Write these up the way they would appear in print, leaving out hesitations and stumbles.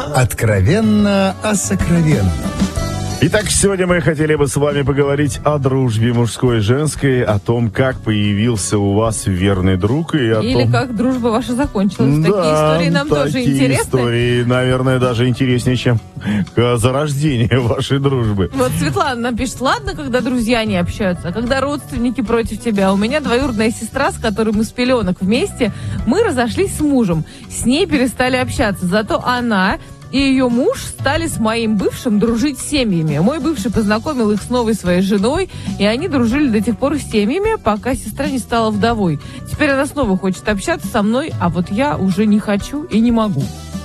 Откровенно о сокровенном. Итак, сегодня мы хотели бы с вами поговорить о дружбе мужской и женской, о том, как появился у вас верный друг и о Или том... как дружба ваша закончилась. Такие истории нам тоже интересны. Такие истории, наверное, даже интереснее, чем зарождение вашей дружбы. Вот Светлана нам пишет: ладно, когда друзья не общаются, а когда родственники против тебя. У меня двоюродная сестра, с которой мы с пеленок вместе, мы разошлись с мужем. С ней перестали общаться, зато она и ее муж стали с моим бывшим дружить с семьями. Мой бывший познакомил их с новой своей женой, и они дружили до тех пор с семьями, пока сестра не стала вдовой. Теперь она снова хочет общаться со мной, а вот я уже не хочу и не могу.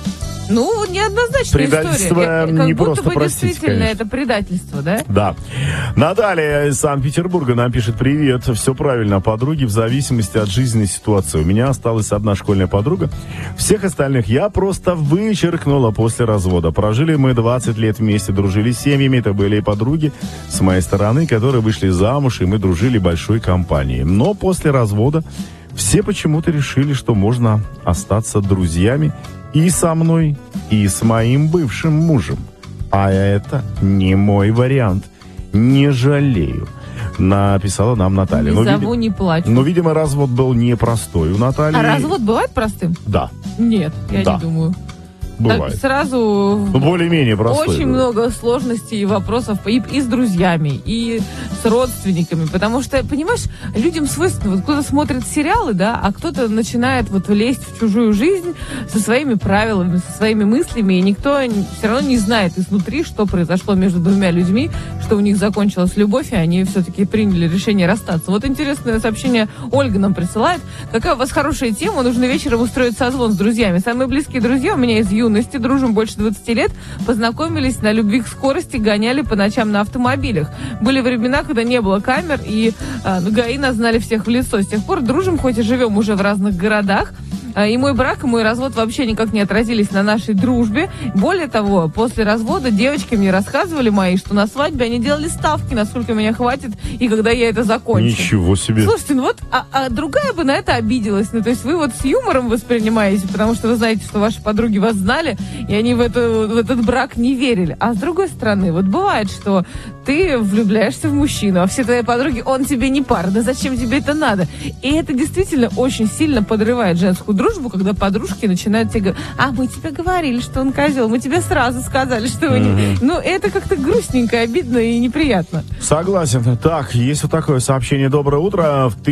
Ну, неоднозначная история. Не как просто будто бы простить, действительно конечно. это предательство, да? Да. Наталья из Санкт-Петербурга нам пишет: привет, все правильно, подруги в зависимости от жизненной ситуации. У меня осталась одна школьная подруга. Всех остальных я просто вычеркнула после развода. Прожили мы 20 лет вместе, дружили с семьями. Это были и подруги с моей стороны, которые вышли замуж, и мы дружили большой компанией. Но после развода все почему-то решили, что можно остаться друзьями и со мной, и с моим бывшим мужем. А это не мой вариант. Не жалею. Написала нам Наталья. Не зову, не плачу. Но, видимо, развод был непростой у Натальи. А развод бывает простым? Да. Нет, я не думаю. Бывает. Так сразу более-менее простой. Очень много сложностей и вопросов и с друзьями, и с родственниками. Потому что, понимаешь, людям свойственно. Вот кто-то смотрит сериалы, да, а кто-то начинает вот лезть в чужую жизнь со своими правилами, со своими мыслями, и никто все равно не знает изнутри, что произошло между двумя людьми, что у них закончилась любовь, и они все-таки приняли решение расстаться. Вот интересное сообщение Ольга нам присылает. Какая у вас хорошая тема, нужно вечером устроить созвон с друзьями. Самые близкие друзья у меня из юности, дружим больше 20 лет, познакомились на любви к скорости, гоняли по ночам на автомобилях. Были времена, когда не было камер, и ГАИ нас знали всех в лицо. С тех пор дружим, хоть и живем уже в разных городах. И мой брак, и мой развод вообще никак не отразились на нашей дружбе. Более того, после развода девочки мне рассказывали мои, что на свадьбе они делали ставки, насколько меня хватит, и когда я это закончу. Ничего себе. Слушайте, ну вот, другая бы на это обиделась. Ну, то есть вы вот с юмором воспринимаете, потому что вы знаете, что ваши подруги вас знали, и они в этот брак не верили. А с другой стороны, вот бывает, что ты влюбляешься в мужчину, а все твои подруги: он тебе не пара, да зачем тебе это надо? И это действительно очень сильно подрывает женскую дружбу, когда подружки начинают тебе говорить: а мы тебе говорили, что он козел, мы тебе сразу сказали, что вы не... Ну, это как-то грустненько, обидно и неприятно. Согласен. Так, есть вот такое сообщение. Доброе утро. В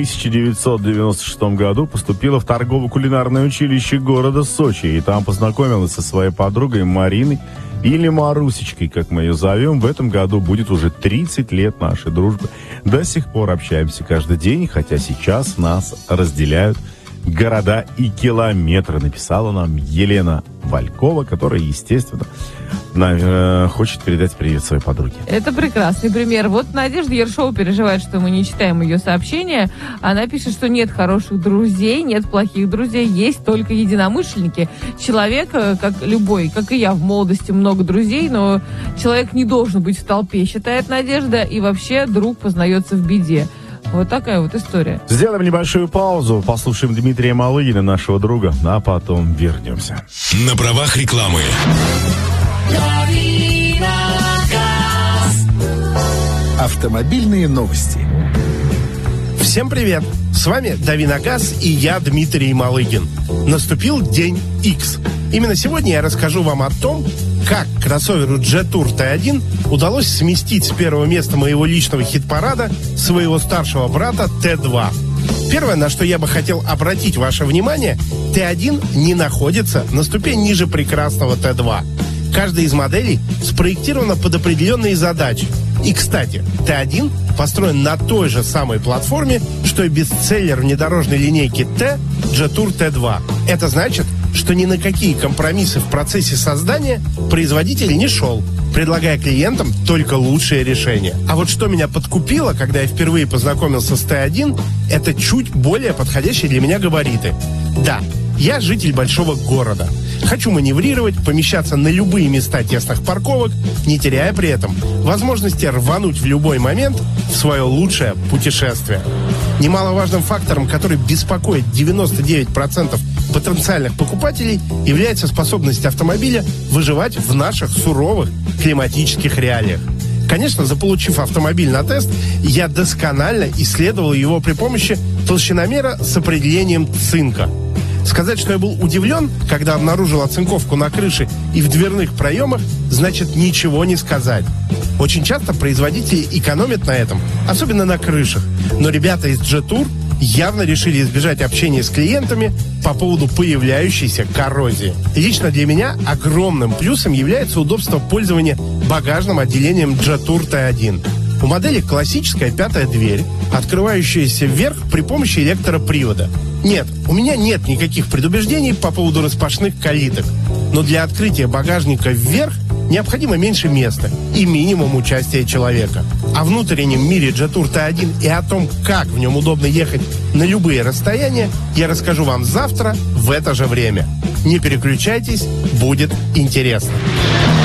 1996 году поступила в торгово-кулинарное училище города Сочи, и там познакомилась со своей подругой Мариной, или Марусечкой, как мы ее зовем. В этом году будет уже 30 лет нашей дружбы. До сих пор общаемся каждый день, хотя сейчас нас разделяют города и километры. Написала нам Елена Валькова, которая, естественно, хочет передать привет своей подруге. Это прекрасный пример. Вот Надежда Ершова переживает, что мы не читаем ее сообщения. Она пишет, что нет хороших друзей, нет плохих друзей, есть только единомышленники. Человек, как любой, как и я в молодости, много друзей, но человек не должен быть в толпе, считает Надежда, и вообще друг познается в беде. Вот такая вот история. Сделаем небольшую паузу, послушаем Дмитрия Малыгина, нашего друга, а потом вернемся. На правах рекламы. Автомобильные новости. Всем привет! С вами Давиногаз и я, Дмитрий Малыгин. Наступил день X. Именно сегодня я расскажу вам о том, как кроссоверу Jetour T1 удалось сместить с первого места моего личного хит-парада своего старшего брата T2. Первое, на что я бы хотел обратить ваше внимание, T1 не находится на ступень ниже прекрасного T2. Каждая из моделей спроектирована под определенные задачи. И, кстати, T1 построен на той же самой платформе, что и бестселлер внедорожной линейки T, Jetour T2. Это значит, что ни на какие компромиссы в процессе создания производитель не шел, предлагая клиентам только лучшие решения. А вот что меня подкупило, когда я впервые познакомился с T1, это чуть более подходящие для меня габариты. Да, я житель большого города. Хочу маневрировать, помещаться на любые места тесных парковок, не теряя при этом возможности рвануть в любой момент в свое лучшее путешествие. Немаловажным фактором, который беспокоит 99% потенциальных покупателей является способность автомобиля выживать в наших суровых климатических реалиях. Конечно, заполучив автомобиль на тест, я досконально исследовал его при помощи толщиномера с определением цинка. Сказать, что я был удивлен, когда обнаружил оцинковку на крыше и в дверных проемах, значит ничего не сказать. Очень часто производители экономят на этом, особенно на крышах. Но ребята из Jetour явно решили избежать общения с клиентами по поводу появляющейся коррозии. Лично для меня огромным плюсом является удобство пользования багажным отделением Jetour T1. У модели классическая пятая дверь, открывающаяся вверх при помощи электропривода. Нет, у меня нет никаких предубеждений по поводу распашных калиток. Но для открытия багажника вверх необходимо меньше места и минимум участия человека. О внутреннем мире Jetour T1 и о том, как в нем удобно ехать на любые расстояния, я расскажу вам завтра в это же время. Не переключайтесь, будет интересно.